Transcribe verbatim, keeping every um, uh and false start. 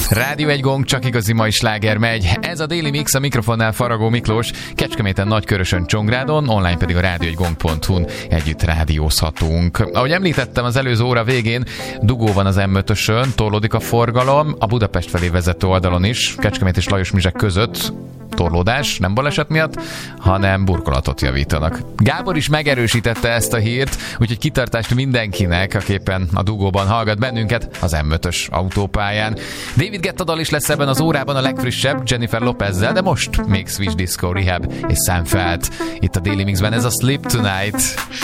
Rádió egy gong, csak igazi mai sláger megy. Ez a Daily Mix, a mikrofonnál Faragó Miklós, Kecskeméten, Nagykörösön, Csongrádon, online pedig a rádió egy gong pont hu-n együtt rádiózhatunk. Ahogy említettem az előző óra végén, dugó van az em ötösön, torlódik a forgalom, a Budapest felé vezető oldalon is, Kecskemét és Lajos-Mizsek között torlódás, nem baleset miatt, hanem burkolatot javítanak. Gábor is megerősítette ezt a hírt, úgyhogy kitartást mindenkinek, aki éppen a dugóban hallgat bennünket az em ötös autópályán. David Guetta dal is lesz ebben az órában, a legfrissebb Jennifer Lopezzel, de most még Switch Disco Rehab és Sam Felt. Itt a Daily Mixben ez a Sleep Tonight.